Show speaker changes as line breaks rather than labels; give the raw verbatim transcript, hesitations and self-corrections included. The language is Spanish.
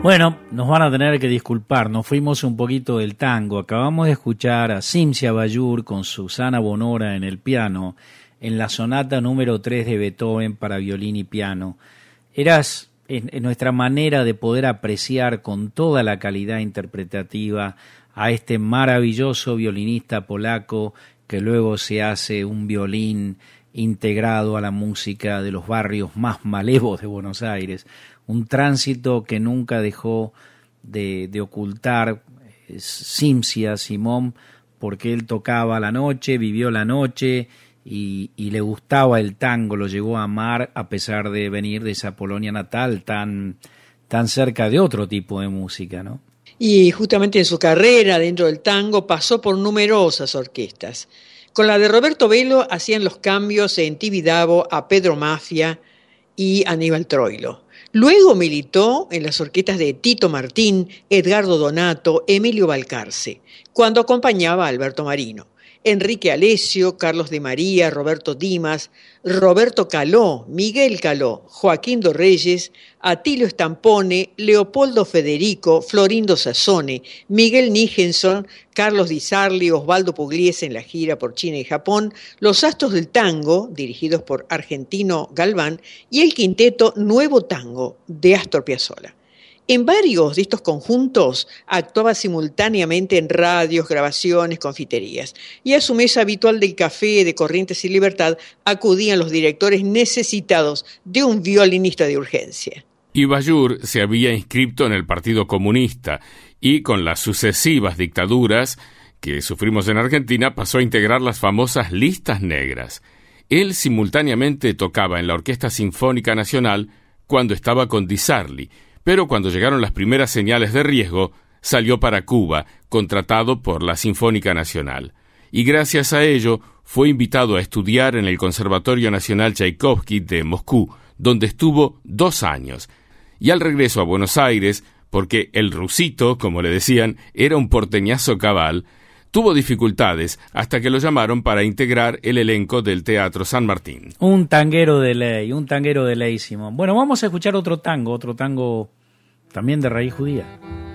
Bueno, nos van a tener que disculpar, nos fuimos un poquito del tango. Acabamos de escuchar a Cimsia Ballur con Susana Bonora en el piano, en la sonata número tres de Beethoven para violín y piano. Eras en, en nuestra manera de poder apreciar con toda la calidad interpretativa a este maravilloso violinista polaco que luego se hace un violín integrado a la música de los barrios más malevos de Buenos Aires. Un tránsito que nunca dejó de, de ocultar eh, Cimsia Simón, porque él tocaba la noche, vivió la noche y, y le gustaba el tango, lo llegó a amar a pesar de venir de esa Polonia natal tan, tan cerca de otro tipo de música, ¿no?
Y justamente en su carrera dentro del tango pasó por numerosas orquestas. Con la de Roberto Velo hacían los cambios en Tibidabo a Pedro Mafia y Aníbal Troilo. Luego militó en las orquestas de Tito Martín, Edgardo Donato, Emilio Balcarce, cuando acompañaba a Alberto Marino. Enrique Alesio, Carlos de María, Roberto Dimas, Roberto Caló, Miguel Caló, Joaquín dos Reyes, Atilio Stampone, Leopoldo Federico, Florindo Sassone, Miguel Nijenson, Carlos Di Sarli, Osvaldo Pugliese en la gira por China y Japón, Los Astros del Tango, dirigidos por Argentino Galván, y el quinteto Nuevo Tango, de Astor Piazzolla. En varios de estos conjuntos actuaba simultáneamente en radios, grabaciones, confiterías. Y a su mesa habitual del café de Corrientes y Libertad acudían los directores necesitados de un violinista de urgencia.
Y Ballur se había inscrito en el Partido Comunista y con las sucesivas dictaduras que sufrimos en Argentina pasó a integrar las famosas listas negras. Él simultáneamente tocaba en la Orquesta Sinfónica Nacional cuando estaba con Di Sarli, pero cuando llegaron las primeras señales de riesgo, salió para Cuba, contratado por la Sinfónica Nacional. Y gracias a ello, fue invitado a estudiar en el Conservatorio Nacional Tchaikovsky de Moscú, donde estuvo dos años. Y al regreso a Buenos Aires, porque el rusito, como le decían, era un porteñazo cabal, tuvo dificultades hasta que lo llamaron para integrar el elenco del Teatro San Martín.
Un tanguero de ley, un tanguero de ley, Simón. Bueno, vamos a escuchar otro tango, otro tango también de raíz judía.